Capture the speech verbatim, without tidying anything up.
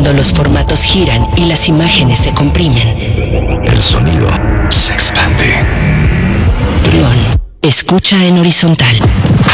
Cuando los formatos giran y las imágenes se comprimen, el sonido se expande. Trión, escucha en horizontal.